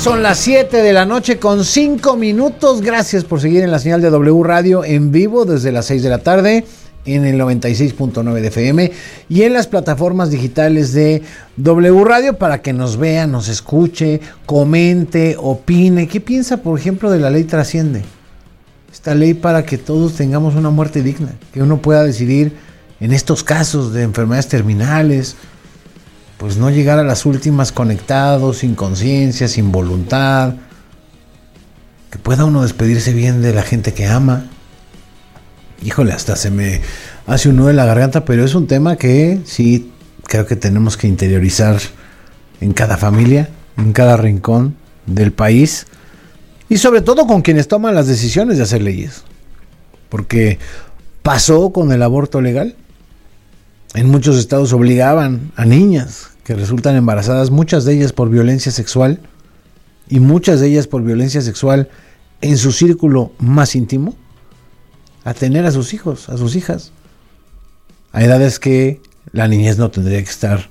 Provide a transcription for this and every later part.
Son las 7 de la noche con 5 minutos. Gracias por seguir en la señal de W Radio en vivo desde las 6 de la tarde en el 96.9 de FM y en las plataformas digitales de W Radio para que nos vea, nos escuche, comente, opine. ¿Qué piensa, por ejemplo, de la ley Trasciende? Esta ley para que todos tengamos una muerte digna, que uno pueda decidir en estos casos de enfermedades terminales, pues no llegar a las últimas conectado, sin conciencia, sin voluntad, que pueda uno despedirse bien de la gente que ama. Híjole, hasta se me hace un nudo en la garganta, pero es un tema que sí creo que tenemos que interiorizar en cada familia, en cada rincón del país y sobre todo con quienes toman las decisiones de hacer leyes. Porque pasó con el aborto legal. En muchos estados obligaban a niñas que resultan embarazadas, muchas de ellas por violencia sexual y muchas de ellas por violencia sexual en su círculo más íntimo, a tener a sus hijos, a sus hijas, a edades que la niñez no tendría que estar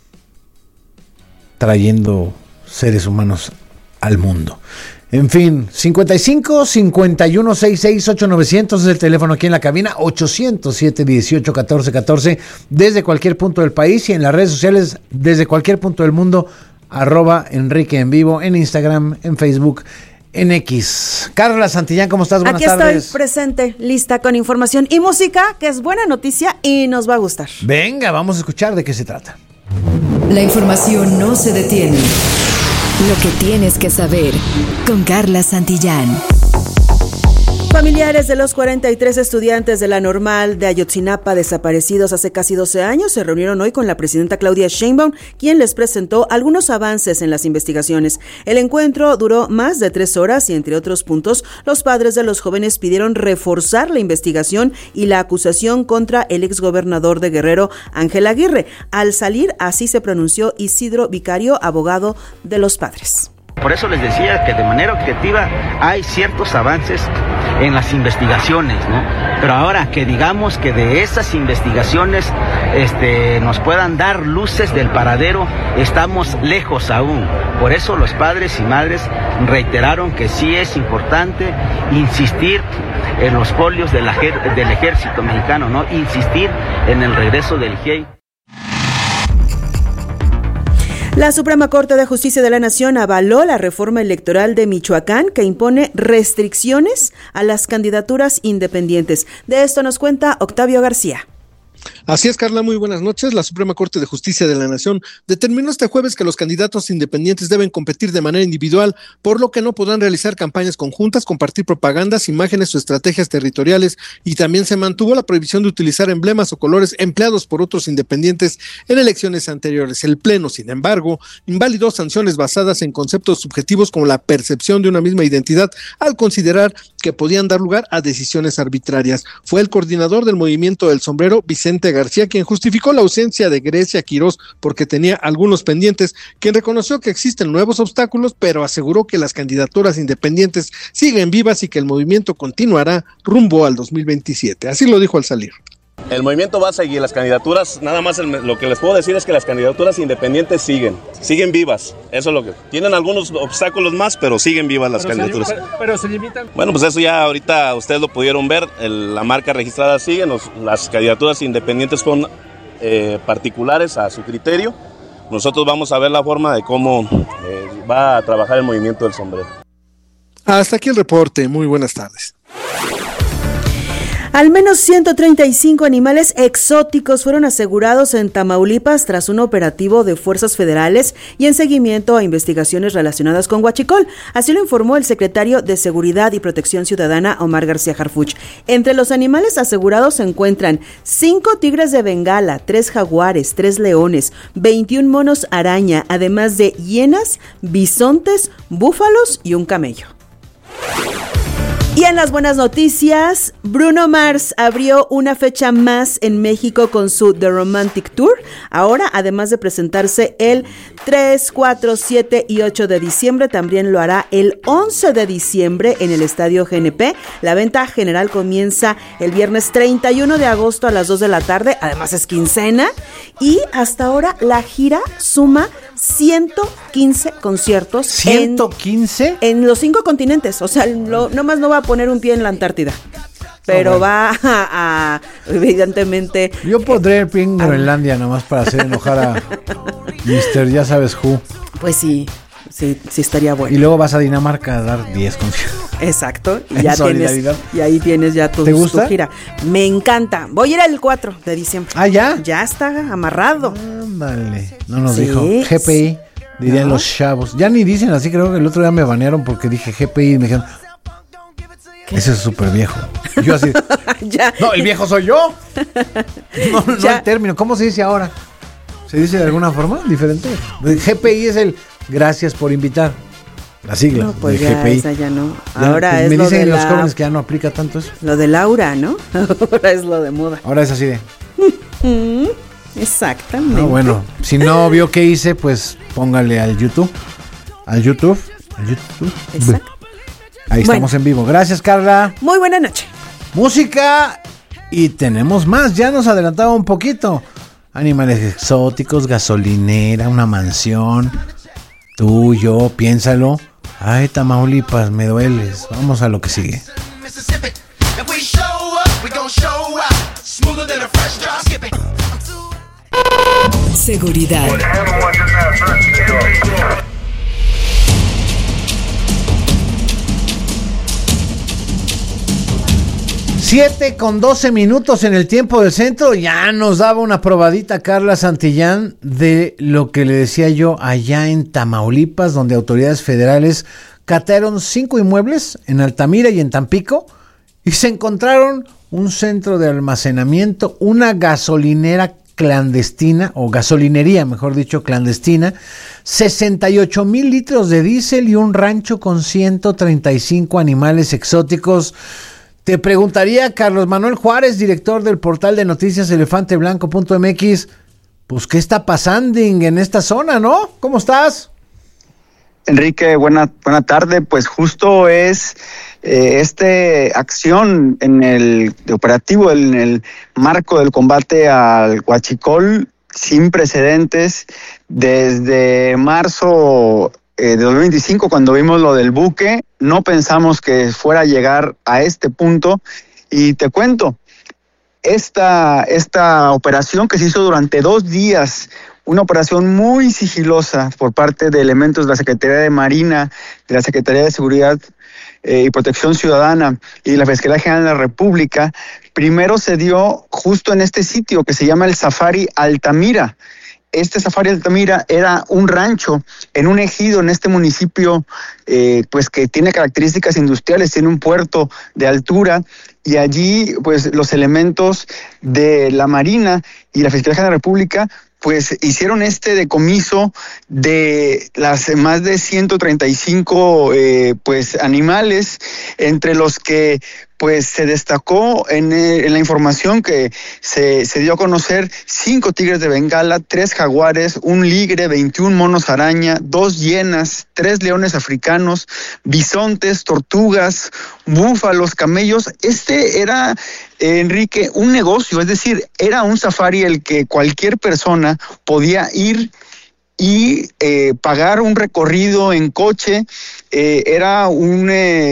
trayendo seres humanos al mundo. En fin, 55 51 66 8900 es el teléfono aquí en la cabina, 800 718 1414 desde cualquier punto del país y en las redes sociales desde cualquier punto del mundo, @Enrique en vivo, en Instagram, en Facebook, en X. Carla Santillán, ¿cómo estás? Buenas tardes. Aquí estoy presente, lista con información y música, que es buena noticia y nos va a gustar. Venga, vamos a escuchar de qué se trata. La información no se detiene. Lo que tienes que saber con Carla Santillán. Familiares de los 43 estudiantes de la Normal de Ayotzinapa desaparecidos hace casi 12 años se reunieron hoy con la presidenta Claudia Sheinbaum, quien les presentó algunos avances en las investigaciones. El encuentro duró más de 3 horas y, entre otros puntos, los padres de los jóvenes pidieron reforzar la investigación y la acusación contra el exgobernador de Guerrero, Ángel Aguirre. Al salir, así se pronunció Isidro Vicario, abogado de los padres. Por eso les decía que de manera objetiva hay ciertos avances en las investigaciones, ¿no? Pero ahora que digamos que de esas investigaciones nos puedan dar luces del paradero, estamos lejos aún. Por eso los padres y madres reiteraron que sí es importante insistir en los folios del ejército mexicano, ¿no? Insistir en el regreso del GIEI. La Suprema Corte de Justicia de la Nación avaló la reforma electoral de Michoacán que impone restricciones a las candidaturas independientes. De esto nos cuenta Octavio García. Así es, Carla, muy buenas noches. La Suprema Corte de Justicia de la Nación determinó este jueves que los candidatos independientes deben competir de manera individual, por lo que no podrán realizar campañas conjuntas, compartir propagandas, imágenes o estrategias territoriales, y también se mantuvo la prohibición de utilizar emblemas o colores empleados por otros independientes en elecciones anteriores. El Pleno, sin embargo, invalidó sanciones basadas en conceptos subjetivos como la percepción de una misma identidad, al considerar que podían dar lugar a decisiones arbitrarias. Fue el coordinador del Movimiento del Sombrero, Vicente García, quien justificó la ausencia de Grecia Quirós porque tenía algunos pendientes, quien reconoció que existen nuevos obstáculos, pero aseguró que las candidaturas independientes siguen vivas y que el movimiento continuará rumbo al 2027. Así lo dijo al salir. El movimiento va a seguir, las candidaturas, nada más lo que les puedo decir es que las candidaturas independientes siguen vivas. Eso es lo que tienen algunos obstáculos más, pero siguen vivas las candidaturas. Pero se limitan. Bueno, pues eso ya ahorita ustedes lo pudieron ver, la marca registrada sigue, las candidaturas independientes son particulares a su criterio. Nosotros vamos a ver la forma de cómo va a trabajar el movimiento del sombrero. Hasta aquí el reporte, muy buenas tardes. Al menos 135 animales exóticos fueron asegurados en Tamaulipas tras un operativo de fuerzas federales y en seguimiento a investigaciones relacionadas con huachicol. Así lo informó el secretario de Seguridad y Protección Ciudadana, Omar García Harfuch. Entre los animales asegurados se encuentran 5 tigres de Bengala, 3 jaguares, 3 leones, 21 monos araña, además de hienas, bisontes, búfalos y un camello. Y en las buenas noticias, Bruno Mars abrió una fecha más en México con su The Romantic Tour. Ahora, además de presentarse el 3, 4, 7 y 8 de diciembre, también lo hará el 11 de diciembre en el Estadio GNP. La venta general comienza el viernes 31 de agosto a las 2 de la tarde. Además es quincena. Y hasta ahora la gira suma 115 conciertos. ¿115? En los 5 continentes. O sea, nomás no va a poner un pie en la Antártida. Pero va a evidentemente... Yo pondré el pie en Groenlandia nomás para hacer enojar a Mr. Ya sabes who. Pues sí estaría bueno. Y luego vas a Dinamarca a dar 10 conciertos. Exacto. Y ya ahí tienes ya tu gira. Me encanta. Voy a ir el 4 de diciembre. ¿Ah, ya? Ya está amarrado. Ándale. No nos dijo. GPI, dirían los chavos. Ya ni dicen así, creo que el otro día me banearon porque dije GPI y me dijeron... Ese es súper viejo. Y yo así... Ya. No, el viejo soy yo. No el término. ¿Cómo se dice ahora? ¿Se dice de alguna forma diferente? GPI es el gracias por invitar. La sigla. No, pues de ya GPI. esa ya no. Ahora pues es me lo dicen de los jóvenes que ya no aplica tanto eso. Lo de Laura, ¿no? Ahora es lo de moda. Ahora es así de... Exactamente. Bueno, si no vio qué hice, pues póngale al YouTube. Exacto. Ahí estamos en vivo. Gracias, Carla. Muy buena noche. Música y tenemos más. Ya nos adelantaba un poquito. Animales exóticos, gasolinera, una mansión. Tú, yo, piénsalo. Ay, Tamaulipas, me dueles. Vamos a lo que sigue. Seguridad. 7:12 en el tiempo del centro. Ya nos daba una probadita Carla Santillán de lo que le decía yo allá en Tamaulipas, donde autoridades federales catearon 5 inmuebles en Altamira y en Tampico y se encontraron un centro de almacenamiento, una gasolinera clandestina, o gasolinería, mejor dicho, clandestina, 68,000 litros de diésel y un rancho con 135 animales exóticos. Te preguntaría, Carlos Manuel Juárez, director del portal de noticias elefanteblanco.mx, pues, ¿qué está pasando en esta zona, no? ¿Cómo estás? Enrique, buena tarde. Pues justo es acción de operativo en el marco del combate al huachicol sin precedentes desde marzo de 2025, cuando vimos lo del buque. No pensamos que fuera a llegar a este punto, y te cuento, esta operación que se hizo durante 2 días, una operación muy sigilosa por parte de elementos de la Secretaría de Marina, de la Secretaría de Seguridad y Protección Ciudadana y de la Fiscalía General de la República, primero se dio justo en este sitio que se llama el Safari Altamira. Este Safari Altamira era un rancho en un ejido en este municipio, pues que tiene características industriales, tiene un puerto de altura, y allí pues los elementos de la Marina y la Fiscalía General de la República pues hicieron decomiso de las más de 135 pues animales, entre los que pues se destacó en la información que se dio a conocer 5 tigres de Bengala, 3 jaguares, un ligre, 21 monos araña, 2 hienas, 3 leones africanos, bisontes, tortugas, búfalos, camellos. Era, Enrique, un negocio, es decir, era un safari el que cualquier persona podía ir y pagar un recorrido en coche. Era un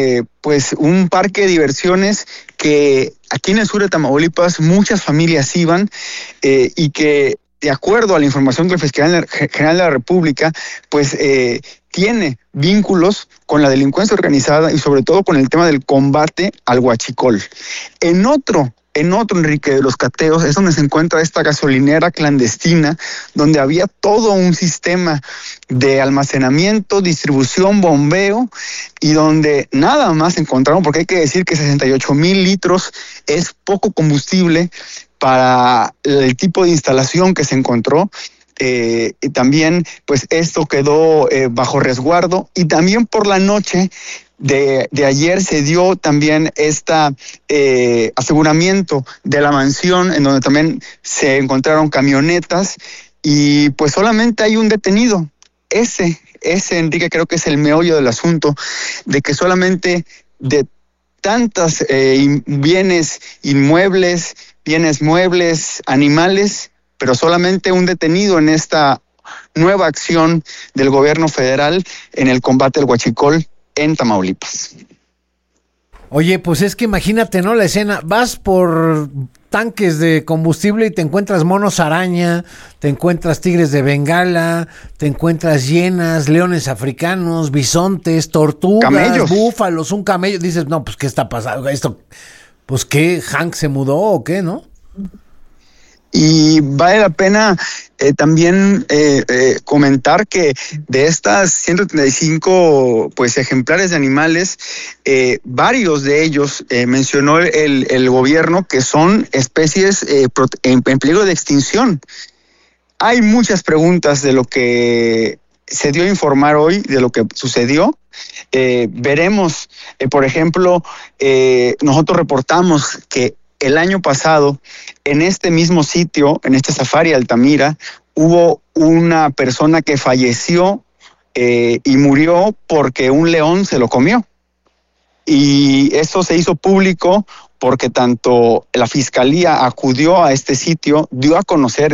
parque de diversiones que aquí en el sur de Tamaulipas muchas familias iban, y que, de acuerdo a la información del Fiscal General de la República, pues tiene vínculos con la delincuencia organizada y sobre todo con el tema del combate al huachicol. En otro, Enrique, de los cateos es donde se encuentra esta gasolinera clandestina, donde había todo un sistema de almacenamiento, distribución, bombeo, y donde nada más encontraron, porque hay que decir que 68,000 litros es poco combustible para el tipo de instalación que se encontró. Y también pues esto quedó bajo resguardo, y también por la noche de ayer se dio también aseguramiento de la mansión, en donde también se encontraron camionetas, y pues solamente hay un detenido. Ese, Enrique, creo que es el meollo del asunto, de que solamente de tantas bienes inmuebles, bienes muebles, animales, pero solamente un detenido en esta nueva acción del gobierno federal en el combate al huachicol en Tamaulipas. Oye, pues es que imagínate, ¿no? La escena, vas por tanques de combustible y te encuentras monos araña, te encuentras tigres de Bengala, te encuentras hienas, leones africanos, bisontes, tortugas, camellos, búfalos, un camello. Dices, no, pues ¿qué está pasando? Esto, pues ¿qué? ¿Hank se mudó o qué, no? Y vale la pena también comentar que de estas 135 pues, ejemplares de animales, varios de ellos mencionó el gobierno que son especies en peligro de extinción. Hay muchas preguntas de lo que se dio a informar hoy, de lo que sucedió. Veremos, por ejemplo, nosotros reportamos que el año pasado, en este mismo sitio, en este safari Altamira, hubo una persona que falleció y murió porque un león se lo comió. Y esto se hizo público porque tanto la fiscalía acudió a este sitio, dio a conocer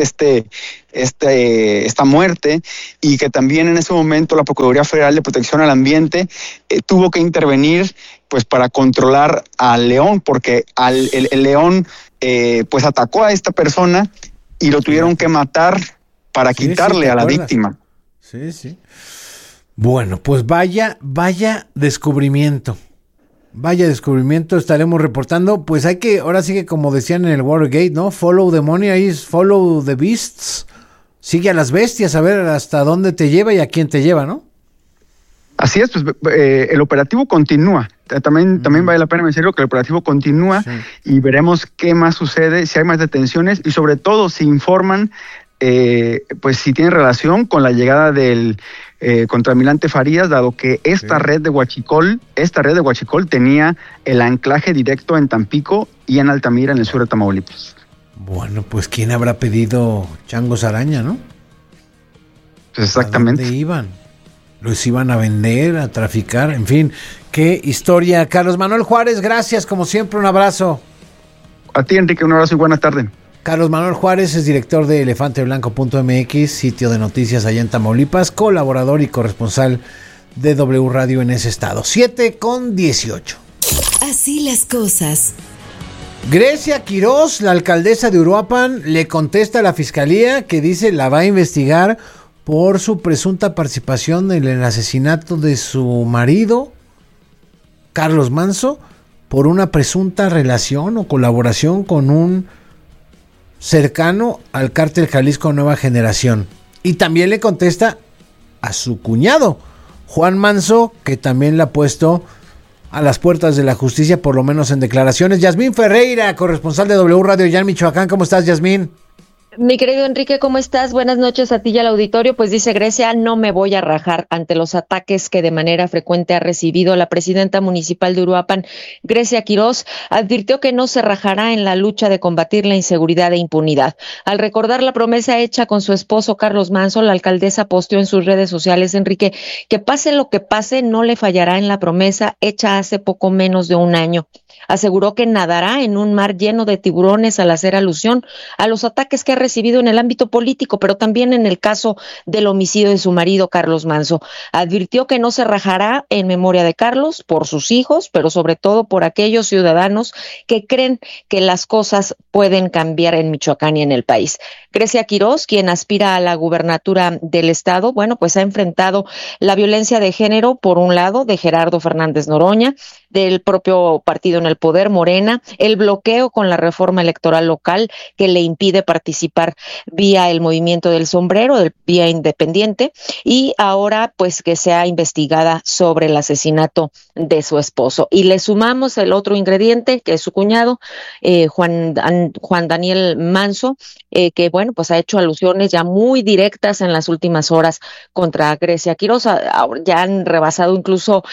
esta muerte, y que también en ese momento la Procuraduría Federal de Protección al Ambiente tuvo que intervenir pues para controlar al león, porque el león pues atacó a esta persona y lo tuvieron que matar para quitarle a la víctima. Sí. Bueno, pues vaya descubrimiento. Vaya descubrimiento, estaremos reportando. Pues hay que, ahora sí que como decían en el Watergate, ¿no? Follow the money, ahí es follow the beasts. Sigue a las bestias, a ver hasta dónde te lleva y a quién te lleva, ¿no? Así es, pues el operativo continúa. También vale la pena mencionar que el operativo continúa, sí. Y veremos qué más sucede, si hay más detenciones y sobre todo si informan, pues si tiene relación con la llegada del contraalmirante Farías, dado que esta red de huachicol tenía el anclaje directo en Tampico y en Altamira, en el sur de Tamaulipas. Bueno, pues ¿quién habrá pedido changos araña, no? Pues exactamente. ¿A dónde iban? ¿Los iban a vender, a traficar? En fin, qué historia. Carlos Manuel Juárez, gracias, como siempre, un abrazo. A ti, Enrique, un abrazo y buena tarde. Carlos Manuel Juárez es director de elefanteblanco.mx, sitio de noticias allá en Tamaulipas, colaborador y corresponsal de W Radio en ese estado. 7:18. Así las cosas. Grecia Quirós, la alcaldesa de Uruapan, le contesta a la fiscalía que dice la va a investigar por su presunta participación en el asesinato de su marido, Carlos Manso, por una presunta relación o colaboración con un cercano al cártel Jalisco Nueva Generación. Y también le contesta a su cuñado, Juan Manso, que también la ha puesto a las puertas de la justicia, por lo menos en declaraciones. Yasmín Ferreira, corresponsal de W Radio ya en Michoacán. ¿Cómo estás, Yasmín? Mi querido Enrique, ¿cómo estás? Buenas noches a ti y al auditorio. Pues dice Grecia, no me voy a rajar ante los ataques que de manera frecuente ha recibido la presidenta municipal de Uruapan, Grecia Quirós, advirtió que no se rajará en la lucha de combatir la inseguridad e impunidad. Al recordar la promesa hecha con su esposo Carlos Manso, la alcaldesa posteó en sus redes sociales, Enrique, que pase lo que pase, no le fallará en la promesa hecha hace poco menos de un año. Aseguró que nadará en un mar lleno de tiburones al hacer alusión a los ataques que ha recibido en el ámbito político, pero también en el caso del homicidio de su marido, Carlos Manso. Advirtió que no se rajará en memoria de Carlos, por sus hijos, pero sobre todo por aquellos ciudadanos que creen que las cosas pueden cambiar en Michoacán y en el país. Grecia Quirós, quien aspira a la gubernatura del estado, bueno, pues ha enfrentado la violencia de género, por un lado, de Gerardo Fernández Noroña, del propio partido en el poder, Morena, el bloqueo con la reforma electoral local que le impide participar vía el movimiento del sombrero, vía independiente, y ahora pues que sea investigada sobre el asesinato de su esposo. Y le sumamos el otro ingrediente, que es su cuñado, Juan Daniel Manso, que bueno, pues ha hecho alusiones ya muy directas en las últimas horas contra Grecia Quirós. Ya han rebasado incluso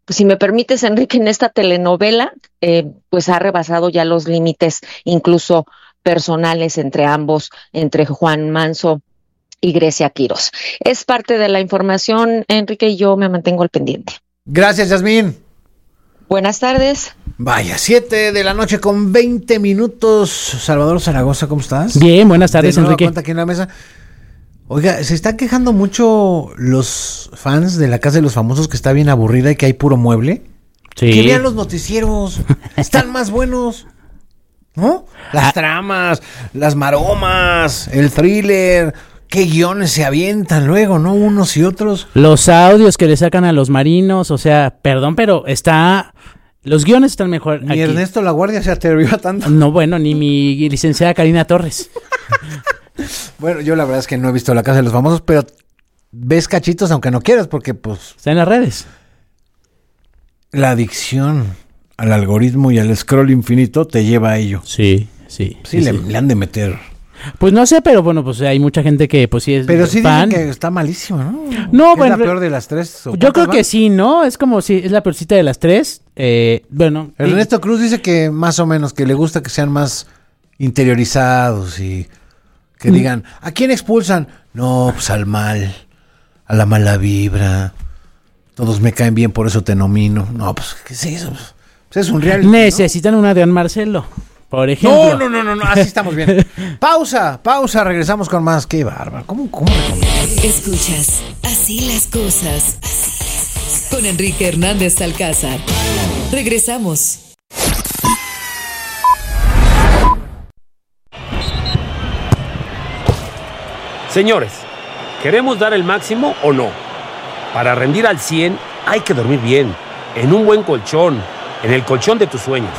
si me permites, Enrique, en esta telenovela, pues ha rebasado ya los límites, incluso personales entre ambos, entre Juan Manso y Grecia Quirós. Es parte de la información, Enrique, y yo me mantengo al pendiente. Gracias, Yasmín. Buenas tardes. Vaya, 7 de la noche con 20 minutos. Salvador Zaragoza, ¿cómo estás? Bien, buenas tardes, Enrique. Cuenta aquí en la mesa. Oiga, se está quejando mucho los fans de La Casa de los Famosos que está bien aburrida y que hay puro mueble. Sí. Que vean los noticieros, están más buenos, ¿no? Las tramas, las maromas, el thriller, qué guiones se avientan luego, ¿no? Unos y otros. Los audios que le sacan a los marinos, o sea, perdón, pero los guiones están mejor Ni aquí. Ernesto Laguardia se atrevió a tanto. No, bueno, ni mi licenciada Karina Torres. Bueno, yo la verdad es que no he visto La Casa de los Famosos, pero ves cachitos aunque no quieras, porque pues... Está en las redes. La adicción al algoritmo y al scroll infinito te lleva a ello. Sí. Sí. Le han de meter. Pues no sé, pero bueno, pues hay mucha gente que pues sí es pero sí fan. Dicen que está malísimo, ¿no? No, ¿Es bueno, la peor de las tres? Yo creo que sí, ¿no? Es como si es la peorcita de las tres. Bueno. Ernesto Cruz dice que más o menos, que le gusta que sean más interiorizados y que digan, ¿a quién expulsan? No, pues al mal, a la mala vibra. Todos me caen bien, por eso te nomino. No, pues, ¿qué es eso? Pues es un reality, necesitan una de Marcelo, por ejemplo. No, así estamos bien. Pausa, regresamos con más. Qué bárbaro. ¿Cómo? Escuchas Así las cosas con Enrique Hernández Alcázar. Regresamos. Señores, ¿queremos dar el máximo o no? Para rendir al 100 hay que dormir bien, en un buen colchón, en el colchón de tus sueños.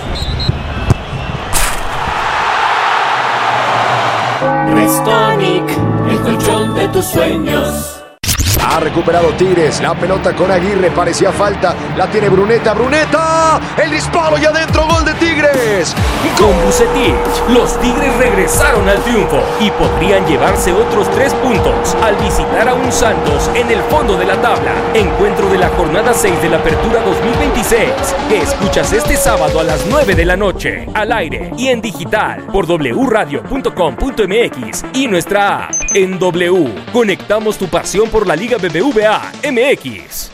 Restonic, el colchón de tus sueños. Ha recuperado Tigres, la pelota con Aguirre, parecía falta, la tiene Bruneta, el disparo y adentro, gol de Tigres. Con Vucetich, los Tigres regresaron al triunfo y podrían llevarse otros 3 puntos al visitar a un Santos en el fondo de la tabla. Encuentro de la jornada 6 de la Apertura 2026, que escuchas este sábado a las 9 de la noche, al aire y en digital por wradio.com.mx y nuestra app. En W, conectamos tu pasión por la Liga BBVA MX.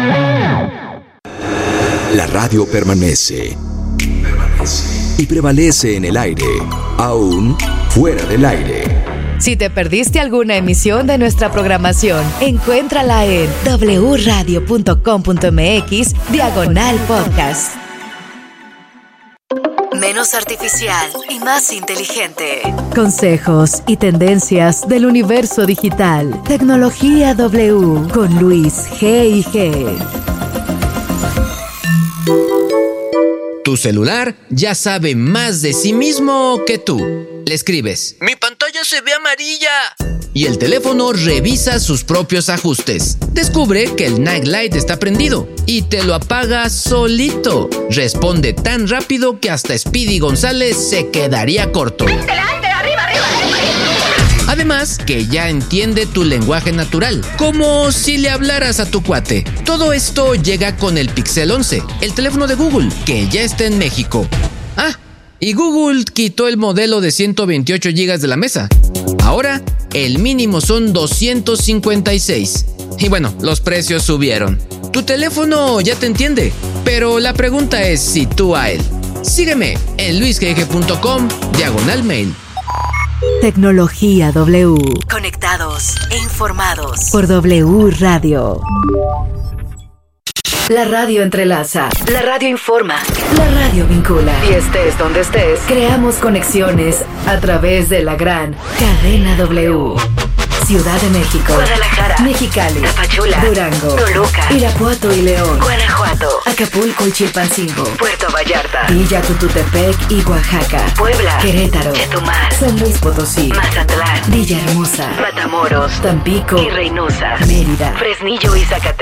La radio permanece. Y prevalece en el aire, aún fuera del aire. Si te perdiste alguna emisión de nuestra programación, encuéntrala en wradio.com.mx/podcast. Menos artificial y más inteligente. Consejos y tendencias del universo digital. Tecnología W con Luis G.I.G. Tu celular ya sabe más de sí mismo que tú. Le escribes: "Mi pantalla se ve amarilla", y el teléfono revisa sus propios ajustes. Descubre que el night light está prendido y te lo apaga solito. Responde tan rápido que hasta Speedy González se quedaría corto. Además, que ya entiende tu lenguaje natural, como si le hablaras a tu cuate. Todo esto llega con el Pixel 11, el teléfono de Google, que ya está en México. Y Google quitó el modelo de 128 GB de la mesa. Ahora, el mínimo son 256. Y bueno, los precios subieron. Tu teléfono ya te entiende, pero la pregunta es si tú a él. Sígueme en luisgg.com/mail. Tecnología W. Conectados e informados por W Radio. La radio entrelaza, la radio informa, la radio vincula. Y estés donde estés, creamos conexiones a través de la gran cadena W. Ciudad de México, Guadalajara, Mexicali, Tapachula, Durango, Toluca, Irapuato y León, Guanajuato, Acapulco y Chilpancingo, Puerto Vallarta, Villa Tututepec y Oaxaca, Puebla, Querétaro, Chetumal, San Luis Potosí, Mazatlán, Villahermosa, Matamoros, Tampico y Reynosa, Mérida, Fresnillo y Zacatecas.